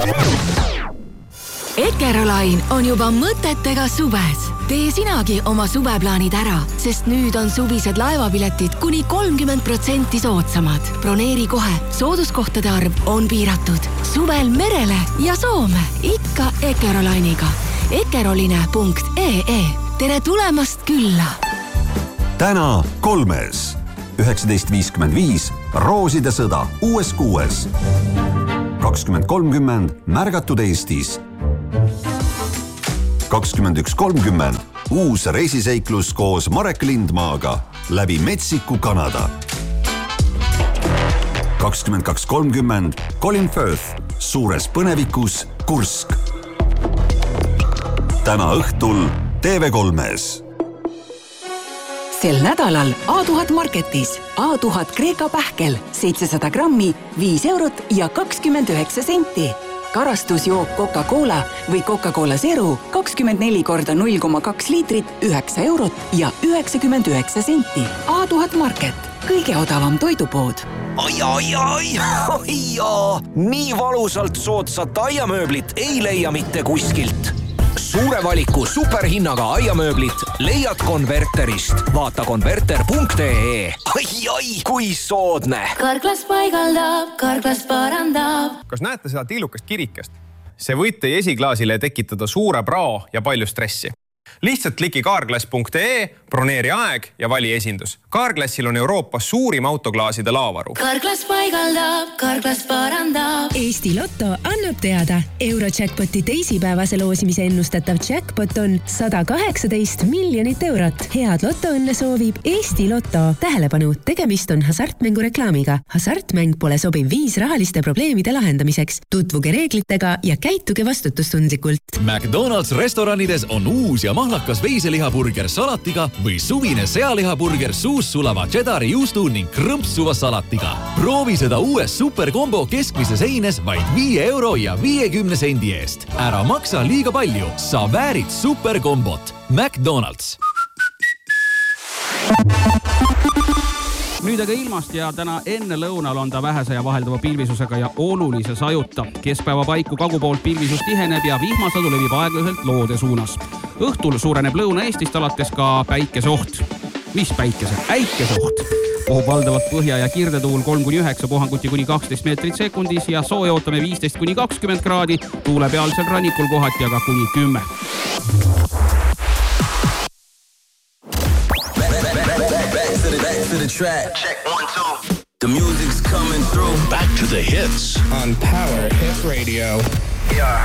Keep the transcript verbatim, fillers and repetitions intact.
Ekerolain on juba mõtetega suves. Tee sinagi oma suveplaanid ära, sest nüüd on suvised laevapiletid kuni kolmkümmend protsenti soodsamad. Broneeri kohe, sooduskohtade arv on piiratud. Suvel merele ja Soome, ikka Ekerolainiga. ekeroline punkt ee. Tere tulemast külla! Täna kolmes. üheksateist viiskümmend viis Rooside sõda uues kuues. kakskümmend kolmkümmend märgatud Eestis. kakskümmend üks kolmkümmend uus reisiseiklus koos Marek Lindmaaga läbi Metsiku Kanada. kakskümmend kaks kolmkümmend Colin Firth suures põnevikus Kursk. Täna õhtul T V kolmes. Sel nädalal A tuhat Marketis A tuhat Kreeka pähkel seitsesada grammi, viis eurot ja kakskümmend üheksa senti. Karastusjook Coca-Cola või Coca-Cola Zero kakskümmend neli korda null koma kaks liitrit, üheksa eurot ja üheksakümmend üheksa senti. A tuhat Market, kõige odavam toidupood. Ai, ai, ai, ai, ai, nii valusalt soodsat aiamööblit ei leia mitte kuskilt. Suure valiku superhinnaga aiamööblit leiad Konverterist. Vaata konverter punkt ee. Ai, ai, kui soodne. Karklas paigaldab, Karklas parandab. Kas näete seda tillukast kirikest? See võib teie esiklaasile tekitada suure brao ja palju stressi. Lihtsalt kliki karklas punkt ee, broneeri aeg ja vali esindus. Karklassil on Euroopas suurim autoklaaside laavaru. Karklas paigaldab, Karklas parandab. Eesti Lotto annab teada. Eurojackpoti teisipäevase loosimise ennustatav jackpot on sada kaheksateist miljonit eurot. Head Lottoõnne soovib Eesti Lotto. Tähelepanu, tegemist on hasartmängu reklaamiga. Hasartmäng pole sobiv viis rahaliste probleemide lahendamiseks. Tutvuge reeglitega ja käituge vastutustundlikult. McDonald's restoranides on uus ja mahlakas veiselihaburger salatiga või suvine sealihaburger suus sulava cheddari juustu ning krõmpsuva salatiga. Proovi seda uues superkombo keskmises heines vaid viie euro ja viiekümne sendi eest. Ära maksa liiga palju. Sa väärid superkombot. McDonald's. Nüüd aga ilmast ja täna enne lõunal on ta vähese ja vaheldava pilvisusega ja olulise sajuta. Keskpäeva paiku kagupoolt pilvisus tiheneb ja vihmasadu levib aeglaselt loode suunas. Õhtul suureneb Lõuna-Eestist alates ka päikeseoht. Mis päikese? Äikeseoht. Puhub valdavalt põhja- ja kirdetuul kolm kuni üheksa, puhanguti kuni kaksteist meetrit sekundis ja sooja ootame viisteist kuni kakskümmend kraadi, tuule pealsel rannikul kohati aga kuni kümme. To the track. Check one, two. The music's coming through. Back to the hits on Power Hit Radio. Yeah.